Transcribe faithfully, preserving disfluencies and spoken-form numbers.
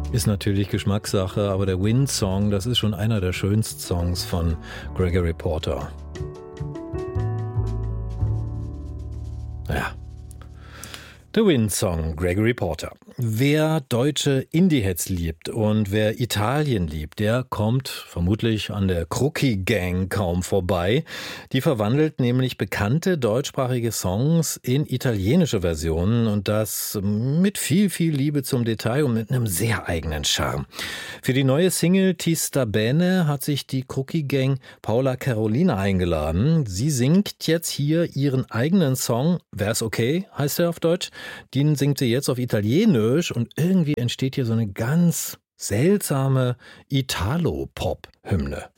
Ist natürlich Geschmackssache, aber der Wind Song, das ist schon einer der schönsten Songs von Gregory Porter. Ja. The Wind Song, Gregory Porter. Wer deutsche Indie-Hits liebt und wer Italien liebt, der kommt vermutlich an der Crookie Gang kaum vorbei. Die verwandelt nämlich bekannte deutschsprachige Songs in italienische Versionen und das mit viel, viel Liebe zum Detail und mit einem sehr eigenen Charme. Für die neue Single Ti sta bene hat sich die Crookie Gang Paola Carolina eingeladen. Sie singt jetzt hier ihren eigenen Song, Wär's okay, heißt er auf Deutsch. Den singt sie jetzt auf Italienisch und irgendwie entsteht hier so eine ganz seltsame Italo-Pop-Hymne.